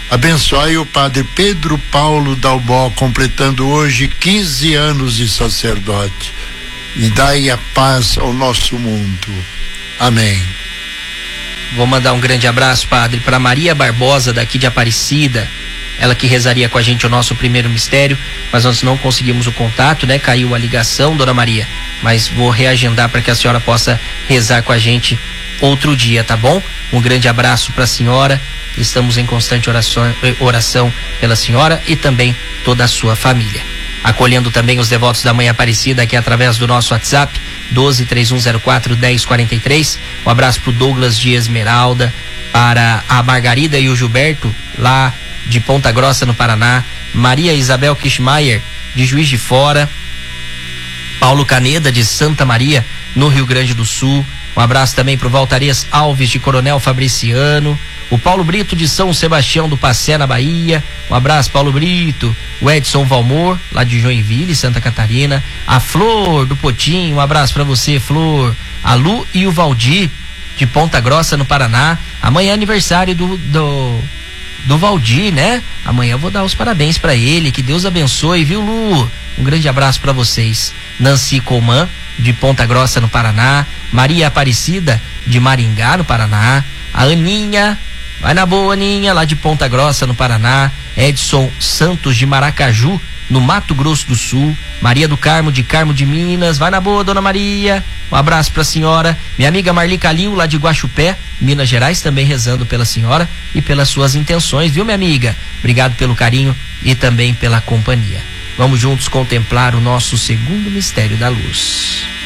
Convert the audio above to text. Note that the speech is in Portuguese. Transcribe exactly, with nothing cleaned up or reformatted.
Abençoai o Padre Pedro Paulo Dalbó, completando hoje quinze anos de sacerdote, e dai a paz ao nosso mundo. Amém. Vou mandar um grande abraço, padre, para Maria Barbosa, daqui de Aparecida. Ela que rezaria com a gente o nosso primeiro mistério, mas nós não conseguimos o contato, né? Caiu a ligação, dona Maria. Mas vou reagendar para que a senhora possa rezar com a gente outro dia, tá bom? Um grande abraço para a senhora. Estamos em constante oração, oração pela senhora e também toda a sua família. Acolhendo também os devotos da Mãe Aparecida aqui através do nosso WhatsApp, doze, três um zero quatro, dez quarenta e três. Um abraço pro Douglas de Esmeralda, para a Margarida e o Gilberto, lá de Ponta Grossa, no Paraná. Maria Isabel Kishmaier, de Juiz de Fora. Paulo Caneda, de Santa Maria, no Rio Grande do Sul. Um abraço também pro Valtarias Alves, de Coronel Fabriciano. O Paulo Brito, de São Sebastião do Passé, na Bahia. Um abraço, Paulo Brito. O Edson Valmor, lá de Joinville, Santa Catarina. A Flor do Potinho, um abraço para você, Flor. A Lu e o Valdir, de Ponta Grossa, no Paraná. Amanhã é aniversário do, do, do Valdir, né? Amanhã eu vou dar os parabéns para ele. Que Deus abençoe, viu, Lu? Um grande abraço para vocês. Nancy Coman, de Ponta Grossa, no Paraná. Maria Aparecida, de Maringá, no Paraná. A Aninha, vai na boa, Aninha, lá de Ponta Grossa, no Paraná. Edson Santos, de Maracaju, no Mato Grosso do Sul. Maria do Carmo, de Carmo de Minas, vai na boa, dona Maria. Um abraço pra senhora. Minha amiga Marli Calil, lá de Guaxupé, Minas Gerais, também rezando pela senhora e pelas suas intenções, viu, minha amiga? Obrigado pelo carinho e também pela companhia. Vamos juntos contemplar o nosso segundo mistério da luz.